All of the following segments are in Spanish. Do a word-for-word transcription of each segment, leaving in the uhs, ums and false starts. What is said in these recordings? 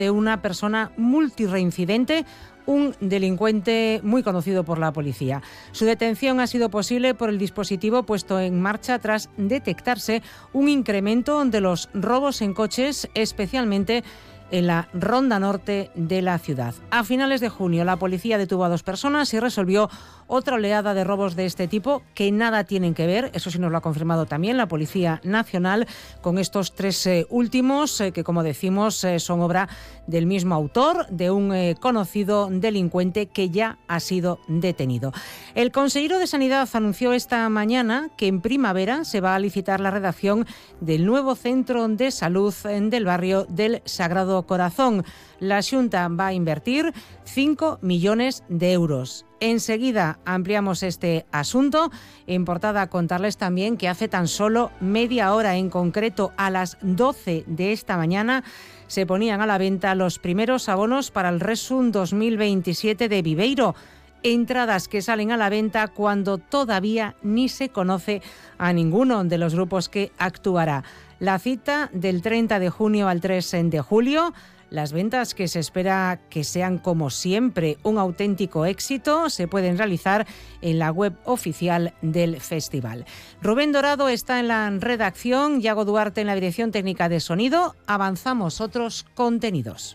de una persona multireincidente, un delincuente muy conocido por la policía. Su detención ha sido posible por el dispositivo puesto en marcha tras detectarse un incremento de los robos en coches, especialmente en la ronda norte de la ciudad. A finales de junio, la policía detuvo a dos personas y resolvió otra oleada de robos de este tipo que nada tienen que ver, eso sí nos lo ha confirmado también la Policía Nacional, con estos tres eh, últimos eh, que, como decimos, eh, son obra del mismo autor, de un eh, conocido delincuente que ya ha sido detenido. El consejero de Sanidad anunció esta mañana que en primavera se va a licitar la redacción del nuevo centro de salud del barrio del Sagrado Corazón. La Xunta va a invertir cinco millones de euros. Enseguida ampliamos este asunto. En portada contarles también que hace tan solo media hora, en concreto a las doce de esta mañana, se ponían a la venta los primeros abonos para el Resum dos mil veintisiete de Viveiro. Entradas que salen a la venta cuando todavía ni se conoce a ninguno de los grupos que actuará. La cita del treinta de junio al tres de julio. Las ventas, que se espera que sean, como siempre, un auténtico éxito, se pueden realizar en la web oficial del festival. Rubén Dorado está en la redacción, Yago Duarte en la dirección técnica de sonido. Avanzamos otros contenidos.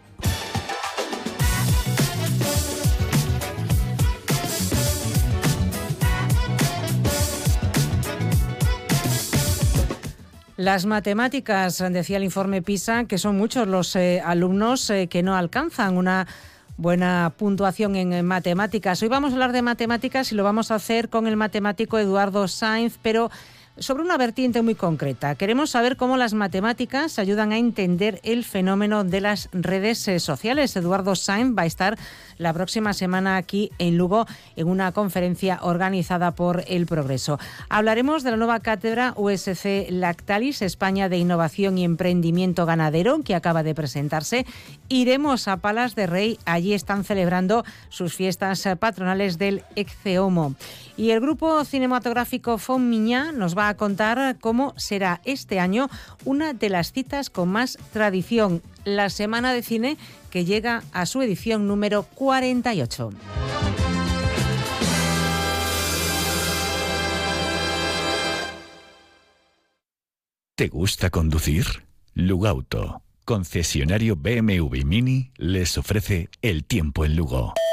Las matemáticas, decía el informe PISA, que son muchos los eh, alumnos eh, que no alcanzan una buena puntuación en, en matemáticas. Hoy vamos a hablar de matemáticas y lo vamos a hacer con el matemático Eduardo Sainz, pero sobre una vertiente muy concreta. Queremos saber cómo las matemáticas ayudan a entender el fenómeno de las redes eh, sociales. Eduardo Sainz va a estar la próxima semana aquí en Lugo en una conferencia organizada por El Progreso. Hablaremos de la nueva cátedra U S C Lactalis España de Innovación y Emprendimiento Ganadero, que acaba de presentarse. Iremos a Palas de Rey, allí están celebrando sus fiestas patronales del Ecceomo. Y el grupo cinematográfico Fontmiñá nos va a contar cómo será este año una de las citas con más tradición, la Semana de Cine, que llega a su edición número cuarenta y ocho. ¿Te gusta conducir? Lugauto, concesionario B M W Mini, les ofrece el tiempo en Lugo.